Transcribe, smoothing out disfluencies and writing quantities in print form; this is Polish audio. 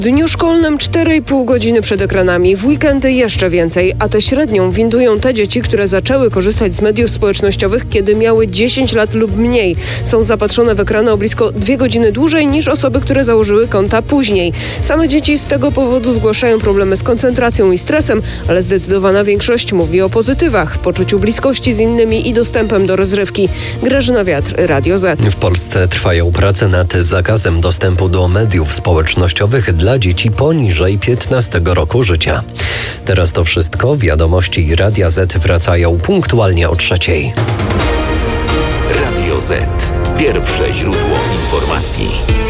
W dniu szkolnym 4,5 godziny przed ekranami, w weekendy jeszcze więcej, a tę średnią windują te dzieci, które zaczęły korzystać z mediów społecznościowych, kiedy miały 10 lat lub mniej. Są zapatrzone w ekrany o blisko 2 godziny dłużej niż osoby, które założyły konta później. Same dzieci z tego powodu zgłaszają problemy z koncentracją i stresem, ale zdecydowana większość mówi o pozytywach, poczuciu bliskości z innymi i dostępem do rozrywki. Grażyna Wiatr, Radio Z. W Polsce trwają prace nad zakazem dostępu do mediów społecznościowych dla dzieci poniżej 15 roku życia. Teraz to wszystko. Wiadomości Radia Z wracają punktualnie o 3:00. Radio Z. Pierwsze źródło informacji.